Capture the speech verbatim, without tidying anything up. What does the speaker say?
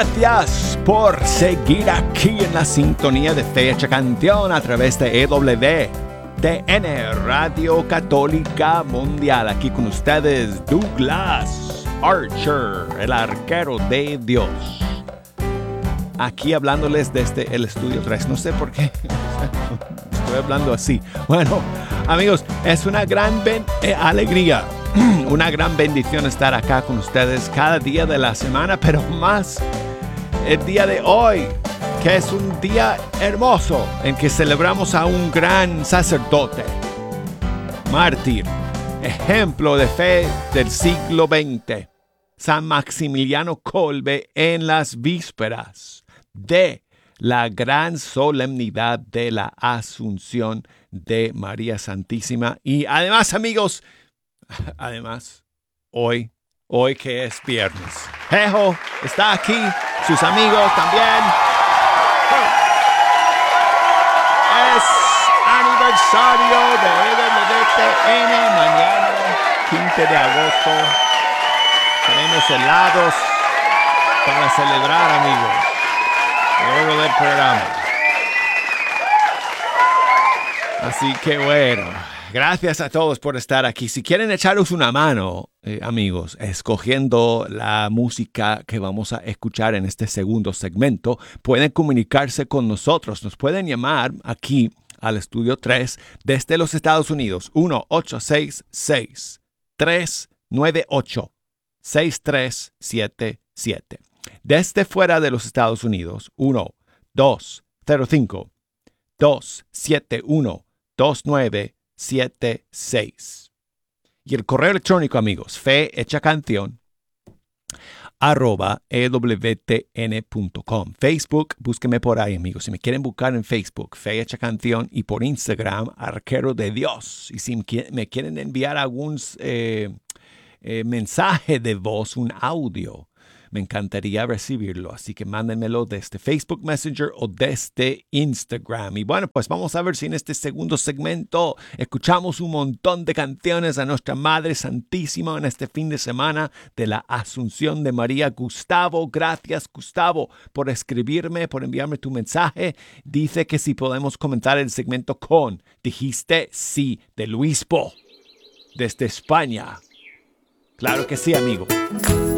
Gracias por seguir aquí en la sintonía de Fecha Canción a través de E W T N Radio Católica Mundial. Aquí con ustedes Douglas Archer, el arquero de Dios. Aquí hablándoles desde el estudio tres. No sé por qué estoy hablando así. Bueno, amigos, es una gran ben- eh, alegría, una gran bendición estar acá con ustedes cada día de la semana, pero más el día de hoy, que es un día hermoso en que celebramos a un gran sacerdote, mártir, ejemplo de fe del siglo veinte, San Maximiliano Kolbe, en las vísperas de la gran solemnidad de la Asunción de María Santísima. Y además, amigos, además, hoy, hoy que es viernes, Jejo está aquí, sus amigos también. Es aniversario de E W T N, mañana, quince de agosto. Tenemos helados para celebrar, amigos. Luego del programa. Así que bueno, gracias a todos por estar aquí. Si quieren echaros una mano, eh, amigos, escogiendo la música que vamos a escuchar en este segundo segmento, pueden comunicarse con nosotros. Nos pueden llamar aquí al Estudio tres desde los Estados Unidos. uno ocho seis seis, tres nueve ocho, seis tres siete siete. Desde fuera de los Estados Unidos, uno dos cero cinco, dos siete uno, dos nueve siete seis. Y el correo electrónico, amigos, fe hecha canción arroba e w t n punto com. Facebook, búsquenme por ahí, amigos. Si me quieren buscar en Facebook, Fe Hecha Canción, y por Instagram, Arquero de Dios. Y si me quieren enviar algún eh, eh, mensaje de voz, un audio, me encantaría recibirlo, así que mándenmelo desde Facebook Messenger o desde Instagram. Y bueno, pues vamos a ver si en este segundo segmento escuchamos un montón de canciones a nuestra Madre Santísima en este fin de semana de la Asunción de María. Gustavo, gracias Gustavo por escribirme, por enviarme tu mensaje. Dice que si podemos comentar el segmento con Dijiste Sí, de Luis Po, desde España. Claro que sí, amigo.